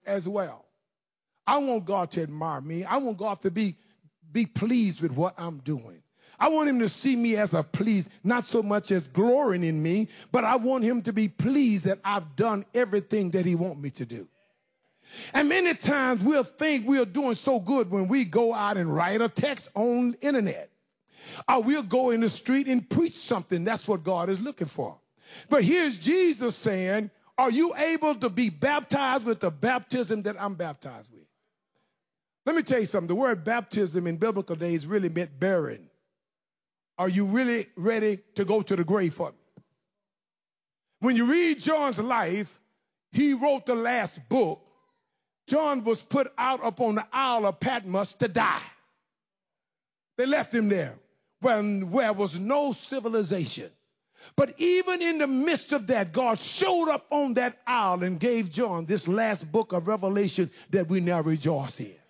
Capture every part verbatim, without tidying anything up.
as well. I want God to admire me. I want God to be, be pleased with what I'm doing. I want him to see me as a pleased, not so much as glorying in me, but I want him to be pleased that I've done everything that he wants me to do. And many times we'll think we're doing so good when we go out and write a text on the internet. Or we'll go in the street and preach something. That's what God is looking for. But here's Jesus saying, are you able to be baptized with the baptism that I'm baptized with? Let me tell you something. The word baptism in biblical days really meant burying. Are you really ready to go to the grave for me? When you read John's life, he wrote the last book. John was put out upon the Isle of Patmos to die. They left him there when where was no civilization. But even in the midst of that, God showed up on that isle and gave John this last book of Revelation that we now rejoice in.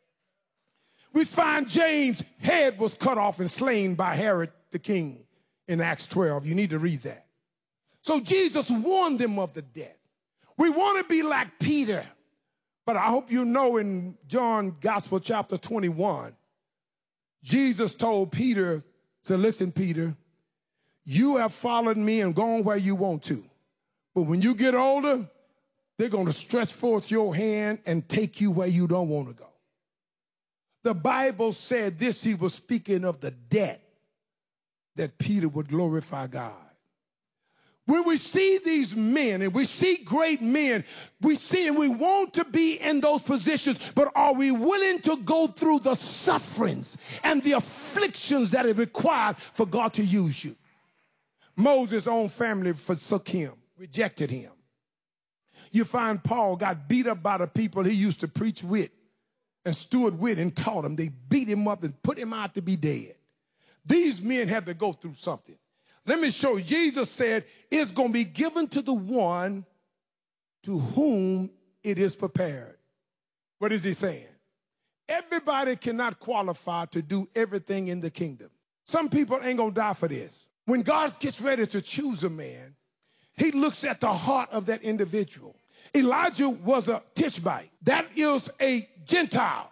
We find James' head was cut off and slain by Herod the king in Acts twelve. You need to read that. So Jesus warned them of the death. We want to be like Peter. But I hope you know in John Gospel chapter twenty-one, Jesus told Peter, said, listen, Peter, you have followed me and gone where you want to. But when you get older, they're going to stretch forth your hand and take you where you don't want to go. The Bible said this, he was speaking of the death that Peter would glorify God. When we see these men and we see great men, we see and we want to be in those positions, but are we willing to go through the sufferings and the afflictions that are required for God to use you? Moses' own family forsook him, rejected him. You find Paul got beat up by the people he used to preach with and steward with and taught him. They beat him up and put him out to be dead. These men had to go through something. Let me show you. Jesus said it's going to be given to the one to whom it is prepared. What is he saying? Everybody cannot qualify to do everything in the kingdom. Some people ain't going to die for this. When God gets ready to choose a man, he looks at the heart of that individual. Elijah was a Tishbite. That is a Gentile.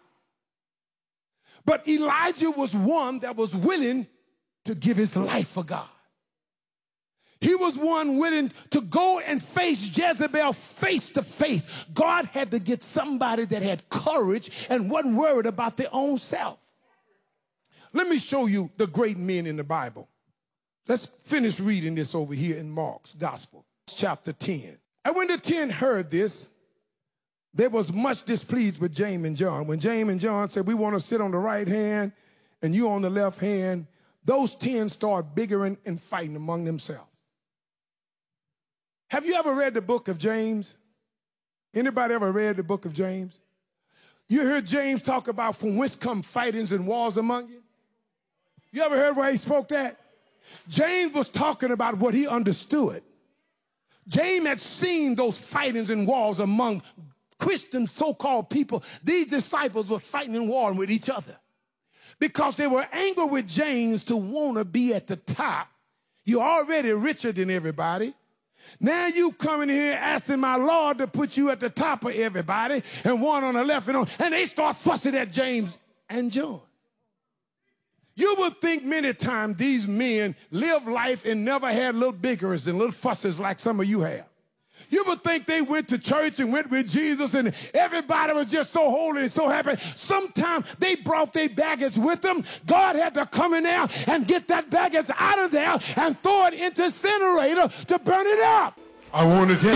But Elijah was one that was willing to give his life for God. He was one willing to go and face Jezebel face to face. God had to get somebody that had courage and wasn't worried about their own self. Let me show you the great men in the Bible. Let's finish reading this over here in Mark's Gospel, chapter ten. And when the ten heard this, they was much displeased with James and John. When James and John said, we want to sit on the right hand and you on the left hand, those ten started bickering and fighting among themselves. Have you ever read the book of James? Anybody ever read the book of James? You heard James talk about from whence come fightings and wars among you? You ever heard where he spoke that? James was talking about what he understood. James had seen those fightings and wars among Christian so-called people. These disciples were fighting and warring with each other because they were angry with James to want to be at the top. You're already richer than everybody. Now you coming here asking my Lord to put you at the top of everybody and one on the left and on, and they start fussing at James and John. You would think many times these men live life and never had little bickers and little fusses like some of you have. You would think they went to church and went with Jesus and everybody was just so holy and so happy. Sometimes they brought their baggage with them. God had to come in there and get that baggage out of there and throw it into the incinerator to burn it up. I want to tell